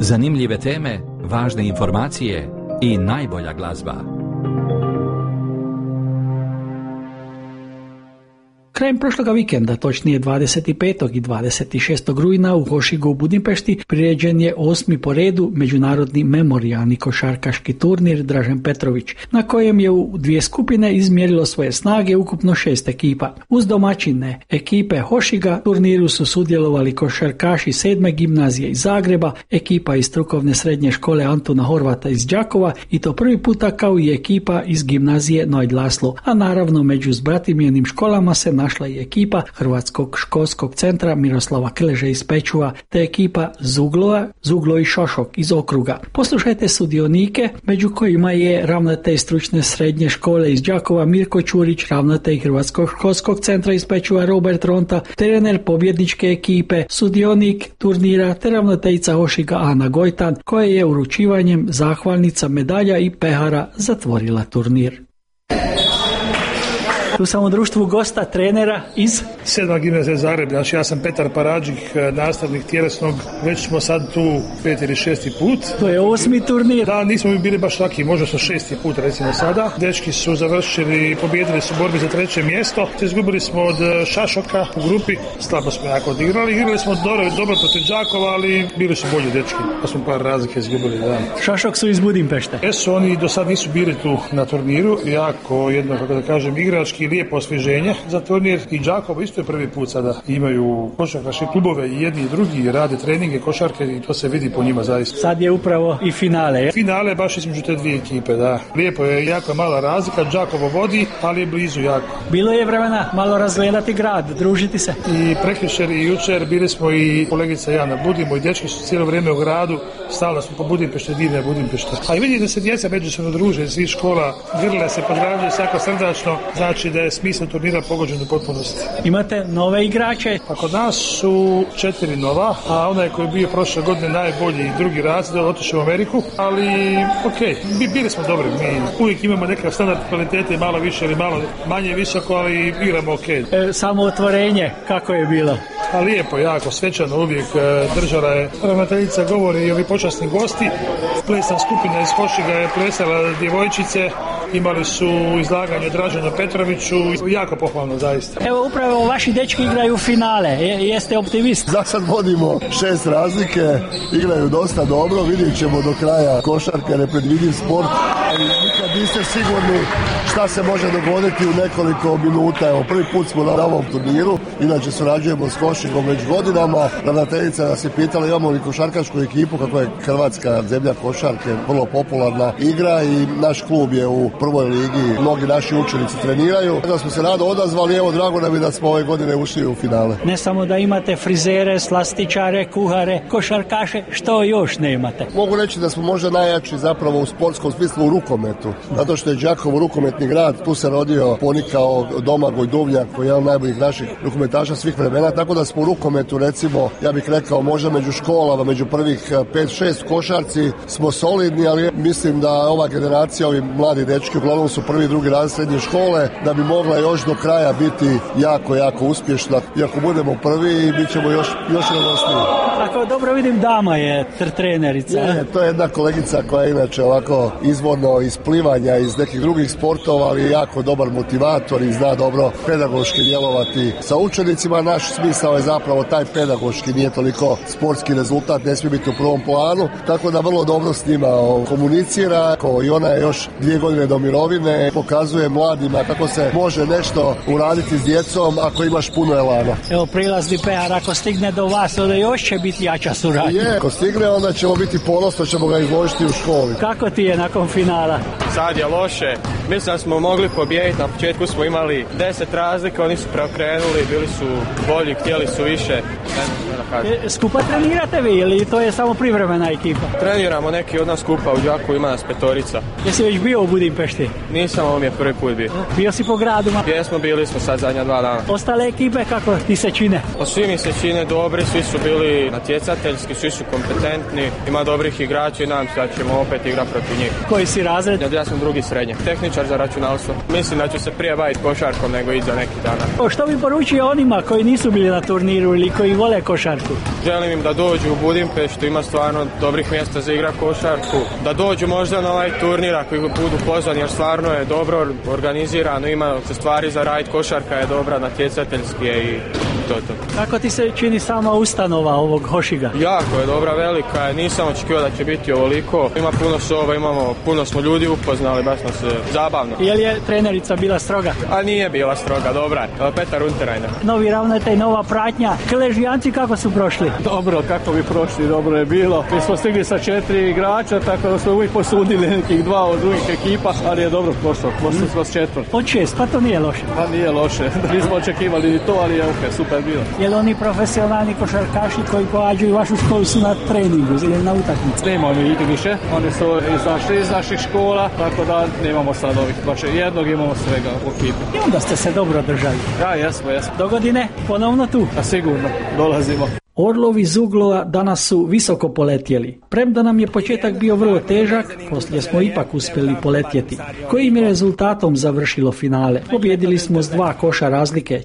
Zanimljive teme, važne informacije i najbolja glazba. Krajem prošloga vikenda, točnije 25. i 26. rujna u Hošigu u Budimpešti priređen je 8. po redu međunarodni memorijalni košarkaški turnir Dražen Petrović, na kojem je u dvije skupine izmjerilo svoje snage ukupno 6 ekipa. Uz domaćine ekipe Hošiga turniru su sudjelovali košarkaši 7. gimnazije iz Zagreba, ekipa iz strukovne srednje škole Antuna Horvata iz Đakova i to prvi puta kao i ekipa iz gimnazije Nojd Laslo, a naravno među zbratimljenim školama se našla i ekipa Hrvatskog školskog centra Miroslava Krleže iz Pečuva te ekipa Zuglo i Šošok iz okruga. Poslušajte sudionike, među kojima je ravnatelj stručne srednje škole iz Đakova Mirko Čurić, ravnatelj Hrvatskog školskog centra iz Pečuva Robert Ronta, trener pobjedničke ekipe, sudionik turnira te ravnateljica Hošiga Ana Gojtan, koja je uručivanjem zahvalnica, medalja i pehara zatvorila turnir. Tu sam u društvu gosta, trenera iz 7. gimnazije Zagreb. Znači ja sam Petar Paradžik, nastavnik tjelesnog. Već smo sad tu 5. ili 6. put. To je 8. turnir. Da, nismo mi bili baš taki, možda su 6. put recimo sada. Dečki su završili, pobijedili su borbi za 3. mjesto. Izgubili smo od Šašoka u grupi. Slabo smo jako odigrali. Igrali smo dobro protiv Đakova, ali bili su bolji dečki. Pa smo par razlike izgubili. Da. Šašok su iz Budimpešte. Jesu, oni do sad nisu bili tu na turniru. Jako jedno, kako da kažem, igrački lijepo osvježenje za turnir. I Đakovo isto je prvi put sada. Imaju košarkaške klubove i jedni i drugi, rade treninge košarke i to se vidi po njima zaista. Sad je upravo i finale. Finale baš između te dvije ekipe, da. Lijepo je, jako je mala razlika, Đakovo vodi, ali je blizu jako. Bilo je vremena malo razgledati grad, družiti se. I prekjučer i jučer bili smo i kolegica i ja na Budimo i dečki su cijelo vrijeme u gradu, stalno smo po Budimpešte, divne Budimpešte. A i vidite da se djeca međusobno druže, svi škola, grle se, pozdravljaju se jako srdačno, znači da je smisao turnira pogođen u potpunosti. Imate nove igrače? Pa kod nas su 4 nova, a onaj koji je bio prošle godine najbolji drugi razred, otišao u Ameriku, ali bili smo dobri, mi uvijek imamo nekav standard kvalitete, malo više ili malo manje visoko, ali igramo Samo otvorenje, kako je bilo? A lijepo, jako, svečano uvijek, držala je ravnateljica govori i ovi počasni gosti, plesna skupina iz Hošiga je plesala djevojčice, imali su izlaganje Draženu Petroviću, jako pohvalno zaista. Evo upravo vaši dečki igraju finale, jeste optimist? Za sad vodimo 6 razlike, igraju dosta dobro, vidjet ćemo do kraja košarka, nepredvidiv sport, ali nikad niste sigurni šta se može dogoditi u nekoliko minuta. Evo, prvi put smo na ovom turniru, inače surađujemo s Hošigom već godinama. Ravnateljica nas je pitala imamo li košarkašku ekipu, kako je Hrvatska zemlja košarke, vrlo popularna igra i naš klub je u prvoj ligi, mnogi naši učenici treniraju. Da smo se rado odazvali, evo drago nam je da smo ove godine ušli u finale. Ne samo da imate frizere, slastičare, kuhare, košarkaše, što još ne imate? Mogu reći da smo možda najjači zapravo u sportskom smislu u rukometu, zato što je Đakovo rukometni grad, tu se rodio, ponikao Domagoj Duvnjak koji je jedan od najboljih naših rukometaša svih vremena, tako da smo u rukometu recimo, ja bih rekao možda među školama, među prvih 5-6 košarci smo solidni, ali mislim da ova generacija, ovi mladi dečki, uglavnom su prvi i drugi razred srednje škole, da bi mogla još do kraja biti jako uspješna. I ako budemo prvi, bit ćemo još radosniji. Ako dobro vidim, dama je trenerica. Je, to je jedna kolegica koja je inače ovako izvorno iz plivanja, iz nekih drugih sportova, ali je jako dobar motivator i zna dobro pedagoški djelovati sa učenicima. Naš smisao je zapravo taj pedagoški, nije toliko sportski rezultat, ne smije biti u prvom planu, tako da vrlo dobro s njima komunicira. I ona je još 2 godine do mirovine, pokazuje mladima kako se može nešto uraditi s djecom ako imaš puno elana. Evo prilazni pehar, ako stigne do vas, onda još će biti jača suradnja. Ako stigne, onda ćemo biti ponosni, ćemo ga izložiti u školi. Kako ti je nakon finala? Sad je loše. Mislim da smo mogli pobijediti, na početku smo imali 10 razlika, oni su preokrenuli, bili su bolji, htjeli su više. Skupa trenirate vi ili to je samo privremena ekipa? Treniramo, neki od nas skupa, u Đakovu ima nas 5. Jesi već bio u Budimpešti? Nisam, ovo mi je prvi put bio. Bio si po gradu? Bili smo sad zadnja 2 dana. Ostale ekipe kako ti se čine? Svi mi se čine dobri, svi su bili na natjecateljski, svi su kompetentni, ima dobrih igrača i nadam se da ćemo opet igrati protiv njih. Koji si razred? Ja sam drugi srednje, tehničar za računalstvo. Mislim da ću se prije baviti košarkom nego i za neki dana. Što bi poručio onima koji nisu bili na turniru ili koji vole košarku? Želim im da dođu u Budimpeštu, ima stvarno dobrih mjesta za igra košarku, da dođu možda na ovaj turnir ako ih budu pozvani, jer stvarno je dobro organizirano, ima se stvari za raditi, košarka je dobra, natjecateljski je i to. Kako ti se čini sama ustanova ovog Hošiga? Jako je dobra, velika je, nisam očekivao da će biti ovoliko, ima puno soba, puno smo ljudi upoznali, baš nam se zabavno. Je li je trenerica bila stroga? A nije bila stroga, dobra je, Petar Unterajna. Novi ravnatelj, nova pratnja, Keležijanci kako su prošli? Dobro, kako bi prošli, dobro je bilo. Mi smo stigli sa 4 igrača, tako da smo uvijek posudili nekih 2 od drugih ekipa, ali je dobro prošlo, pošli smo s 4. Od 6, pa to nije loše. Pa nije loše, nismo očekivali ni to, ali je super bilo. Je li oni profesionalni košarkaši koji pohađaju vašu školu su na treningu ili na utakmici? Nemamo ih više, oni su izašli iz naših škola, tako da nemamo sad ovih, baš jednog imamo svega u ekipi. I onda ste se dobro držali. Ja, jesmo. Dogodine, ponovno tu? A sigurno, dolazimo. Orlovi iz Uglova danas su visoko poletjeli. Premda nam je početak bio vrlo težak, poslije smo ipak uspjeli poletjeti. Kojim je rezultatom završilo finale? Pobjedili smo s 2 koša razlike,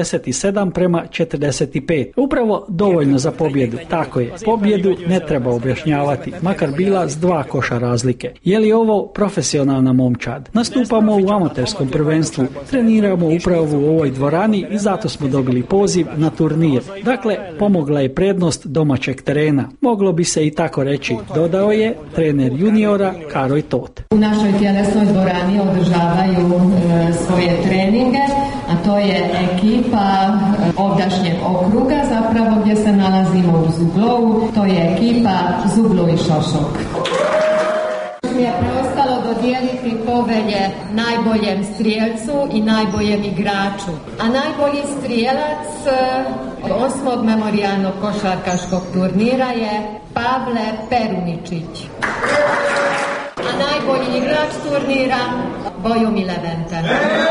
47-45. Upravo dovoljno za pobjedu. Tako je, pobjedu ne treba objašnjavati, makar bila s 2 koša razlike. Je li ovo profesionalna momčad? Nastupamo u amaterskom prvenstvu, treniramo upravo u ovoj dvorani i zato smo dobili poziv na turnir. Dakle, pomogla je prednost domaćeg terena. Moglo bi se i tako reći, dodao je trener juniora Karoj Tot. U našoj tjelesnoj dvorani održavaju svoje treninge, a to je ekipa ovdašnjeg okruga, zapravo gdje se nalazimo u Zuglovu, to je ekipa Zuglo i Šošok. Mi je preostalo dodijeliti povelje najboljem strijelcu i najboljem igraču. A najbolji strijelac 8. memorijalnog košarkaškog turnira je Pavle Peruničić. A najbolji igrač turnira Bojomile Venter.